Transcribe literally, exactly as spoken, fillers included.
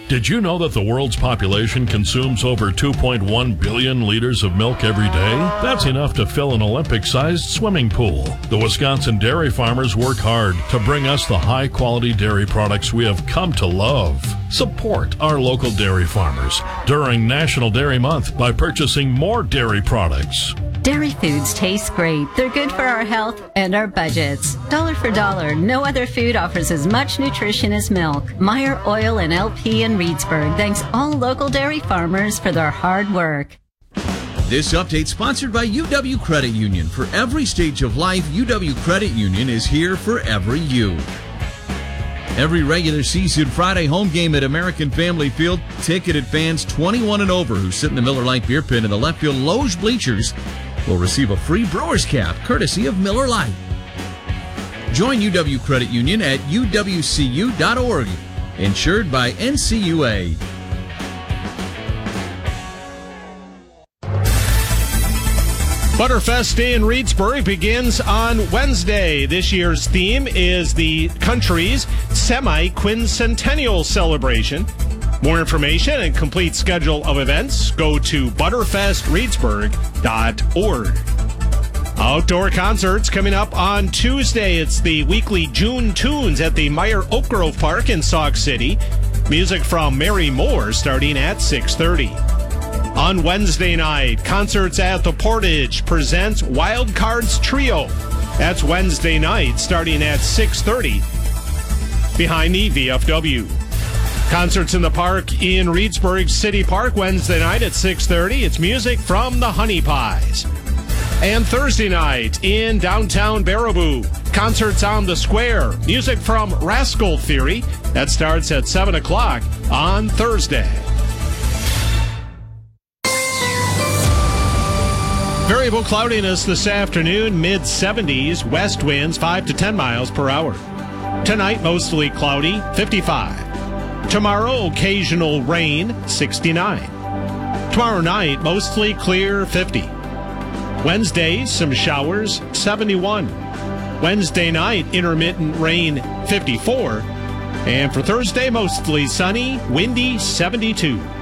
Did you know that the world's population consumes over two point one billion liters of milk every day? That's enough to fill an Olympic-sized swimming pool. The Wisconsin dairy farmers work hard to bring us the high-quality dairy products we have come to love. Support our local dairy farmers during National Dairy Month by purchasing more dairy products. Dairy foods taste great. They're good for our health and our budgets. Dollar for dollar, no other food offers as much nutrition as milk. Meyer Oil and L P in Reedsburg thanks all local dairy farmers for their hard work. This update sponsored by U W Credit Union. For every stage of life, U W Credit Union is here for every you. Every regular season Friday home game at American Family Field, ticketed fans twenty-one and over who sit in the Miller Lite beer pit in the left field loge bleachers will receive a free Brewers cap courtesy of Miller Lite. Join U W Credit Union at U W C U dot org. Insured by N C U A. Butterfest Day in Reedsburg begins on Wednesday. This year's theme is the country's semi-quincentennial celebration. More information and complete schedule of events, go to butterfest reedsburg dot org. Outdoor concerts coming up on Tuesday. It's the weekly June Tunes at the Meyer Oak Grove Park in Sauk City. Music from Mary Moore starting at six thirty. On Wednesday night, Concerts at the Portage presents Wild Cards Trio. That's Wednesday night starting at six thirty behind the V F W. Concerts in the Park in Reedsburg City Park Wednesday night at six thirty. It's music from the Honey Pies. And Thursday night in downtown Baraboo, Concerts on the Square. Music from Rascal Theory. That starts at seven o'clock on Thursday. Variable cloudiness this afternoon, mid seventies, west winds five to ten miles per hour. Tonight, mostly cloudy, fifty-five. Tomorrow, occasional rain, sixty-nine. Tomorrow night, mostly clear, fifty. Wednesday, some showers, seventy-one. Wednesday night, intermittent rain, fifty-four. And for Thursday, mostly sunny, windy, seventy-two.